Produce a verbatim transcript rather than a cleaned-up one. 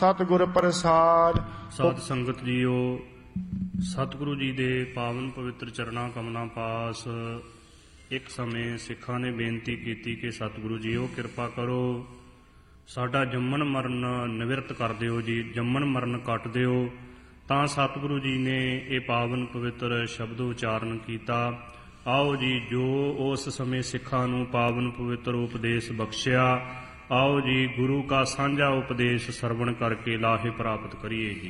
ਸਤਿਗੁਰ ਪ੍ਰਸਾਦ। ਸਾਧ ਸੰਗਤ ਜੀਓ, ਸਤਿਗੁਰੂ ਜੀ ਦੇ ਪਾਵਨ ਪਵਿੱਤਰ ਚਰਨਾਂ ਕਮਲਾਂ ਪਾਸ ਇੱਕ ਸਮੇਂ ਸਿੱਖਾਂ ਨੇ ਬੇਨਤੀ ਕੀਤੀ ਕਿ ਸਤਿਗੁਰੂ ਜੀਓ ਕਿਰਪਾ ਕਰੋ, ਸਾਡਾ ਜੰਮਣ ਮਰਨ ਨਿਵਰਤ ਕਰ ਦਿਓ ਜੀ, ਜੰਮਣ ਮਰਨ ਕੱਟ ਦਿਓ। ਤਾਂ ਸਤਿਗੁਰੂ ਜੀ ਨੇ ਇਹ ਪਾਵਨ ਪਵਿੱਤਰ ਸ਼ਬਦ ਉਚਾਰਨ ਕੀਤਾ। ਆਓ ਜੀ, ਜੋ ਉਸ ਸਮੇਂ ਸਿੱਖਾਂ ਨੂੰ ਪਾਵਨ ਪਵਿੱਤਰ ਉਪਦੇਸ਼ ਬਖਸ਼ਿਆ, ਆਓ ਜੀ ਗੁਰੂ ਕਾ ਸਾਂਝਾ ਉਪਦੇਸ਼ ਸਰਵਣ ਕਰਕੇ ਲਾਹੇ ਪ੍ਰਾਪਤ ਕਰੀਏ ਜੀ।